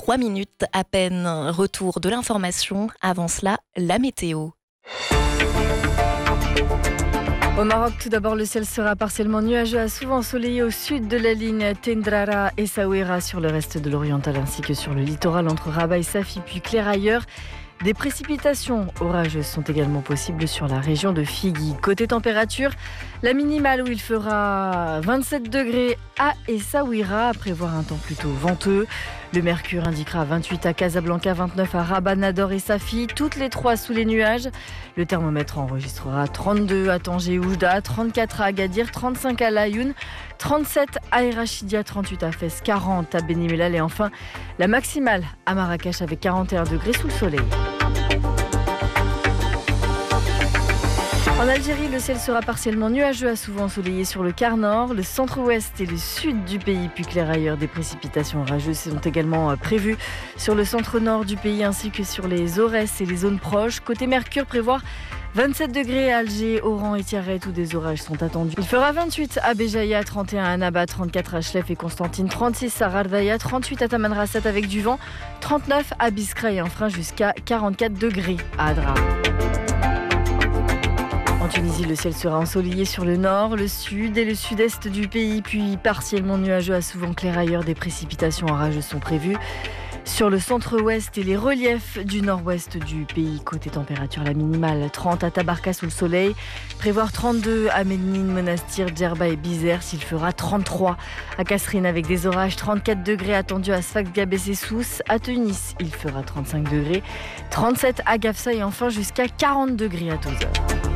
3 minutes à peine. Retour de l'information. Avant cela, la météo. Au Maroc, tout d'abord, le ciel sera partiellement nuageux à souvent ensoleillé au sud de la ligne Tendrara et Essaouira sur le reste de l'oriental ainsi que sur le littoral entre Rabat et Safi puis Clair ailleurs. Des précipitations orageuses sont également possibles sur la région de Figui. Côté température, la minimale où il fera 27 degrés à Essaouira, à prévoir un temps plutôt venteux. Le mercure indiquera 28 à Casablanca, 29 à Rabat, Nador et Safi, toutes les trois sous les nuages. Le thermomètre enregistrera 32 à Tanger Oujda, 34 à Agadir, 35 à Laayoune, 37 à Erachidia, 38 à Fès, 40 à Beni Mellal et enfin la maximale à Marrakech avec 41 degrés sous le soleil. En Algérie, le ciel sera partiellement nuageux à souvent ensoleillé sur le quart nord, le centre-ouest et le sud du pays, puis clair ailleurs. Des précipitations orageuses sont également prévues sur le centre-nord du pays ainsi que sur les Aurès et les zones proches. Côté Mercure, prévoir 27 degrés à Alger, Oran et Tiaret où des orages sont attendus. Il fera 28 à Béjaïa, 31 à Annaba, 34 à Chlef et Constantine, 36 à Rardaya, 38 à Tamanrasset avec du vent, 39 à Biskra et enfin jusqu'à 44 degrés à Adra. En Tunisie, le ciel sera ensoleillé sur le nord, le sud et le sud-est du pays, puis partiellement nuageux à souvent clair ailleurs. Des précipitations orageuses sont prévues sur le centre-ouest et les reliefs du nord-ouest du pays. Côté température, la minimale 30 à Tabarka sous le soleil, prévoir 32 à Médine, Monastir, Djerba et Bizerte. Il fera 33 à Kasserine avec des orages, 34 degrés attendus à Sfax, Gabès et Sousse. À Tunis, il fera 35 degrés, 37 à Gafsa et enfin jusqu'à 40 degrés à Tozeur.